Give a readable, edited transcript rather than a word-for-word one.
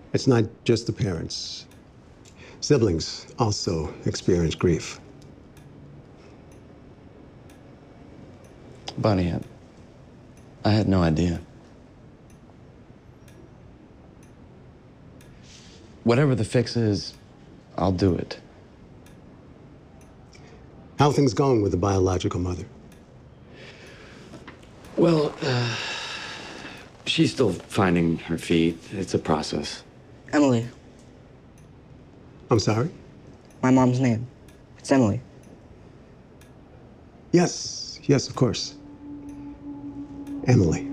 It's not just the parents. Siblings also experience grief. Bonnie, I had no idea. Whatever the fix is, I'll do it. How are things going with the biological mother? Well, she's still finding her feet. It's a process. Emily. I'm sorry? My mom's name. It's Emily. Yes, of course. Emily.